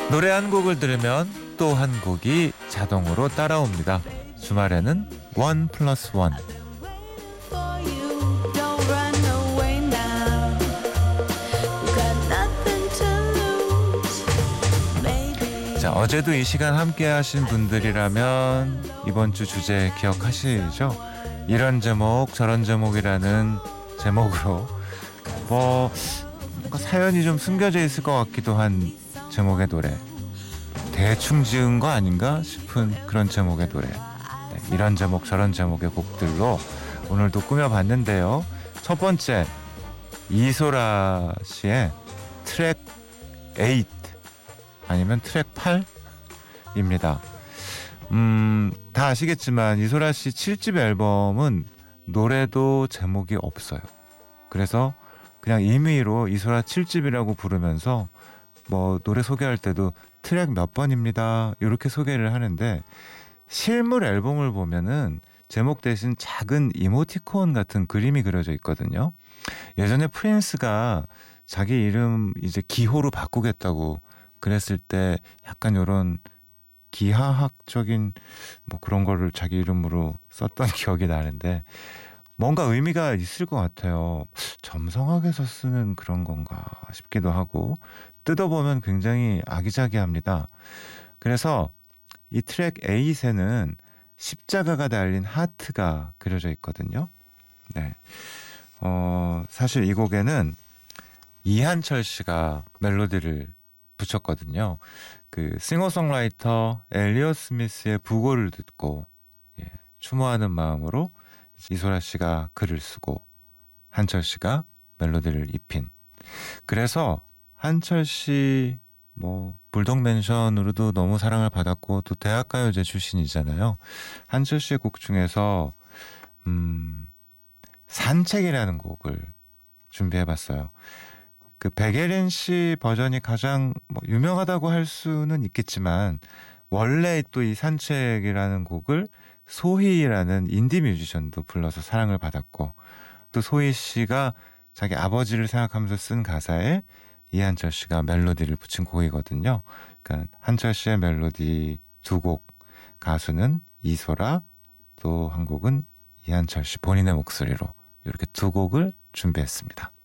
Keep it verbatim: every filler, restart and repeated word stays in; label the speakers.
Speaker 1: 노래 한 곡을 들으면 또 한 곡이 자동으로 따라옵니다. 주말에는 원 플러스 원. 자, 어제도 이 시간 함께 하신 분들이라면 이번 주 주제 기억하시죠? 이런 제목 저런 제목이라는 제목으로 뭐 사연이 좀 숨겨져 있을 것 같기도 한 제목의 노래, 대충 지은 거 아닌가 싶은 그런 제목의 노래, 네, 이런 제목 저런 제목의 곡들로 오늘도 꾸며봤는데요. 첫 번째, 이소라 씨의 트랙 에잇 아니면 트랙 팔입니다. 음, 다 아시겠지만 이소라 씨 칠 집 앨범은 노래도 제목이 없어요. 그래서 그냥 임의로 이소라 칠 집이라고 부르면서 뭐 노래 소개할 때도 트랙 몇 번입니다 이렇게 소개를 하는데, 실물 앨범을 보면은 제목 대신 작은 이모티콘 같은 그림이 그려져 있거든요. 예전에 프린스가 자기 이름 이제 기호로 바꾸겠다고 그랬을 때 약간 이런 기하학적인 뭐 그런 거를 자기 이름으로 썼던 기억이 나는데, 뭔가 의미가 있을 것 같아요. 점성학에서 쓰는 그런 건가 싶기도 하고, 뜯어보면 굉장히 아기자기합니다. 그래서 이 트랙 에잇에는 십자가가 달린 하트가 그려져 있거든요. 네, 어, 사실 이 곡에는 이한철 씨가 멜로디를 붙였거든요. 그 싱어송라이터 엘리엇 스미스의 부고를 듣고 예, 추모하는 마음으로 이소라 씨가 글을 쓰고 한철 씨가 멜로디를 입힌. 그래서 한철 씨 뭐 불독 맨션으로도 너무 사랑을 받았고 또 대학가요제 출신이잖아요. 한철 씨의 곡 중에서 음, 산책이라는 곡을 준비해봤어요. 그 백예린 씨 버전이 가장 뭐 유명하다고 할 수는 있겠지만, 원래 또 이 산책이라는 곡을 소희라는 인디 뮤지션도 불러서 사랑을 받았고, 또 소희 씨가 자기 아버지를 생각하면서 쓴 가사에 이한철 씨가 멜로디를 붙인 곡이거든요. 그러니까 한철 씨의 멜로디 두 곡, 가수는 이소라, 또 한 곡은 이한철 씨 본인의 목소리로 이렇게 두 곡을 준비했습니다.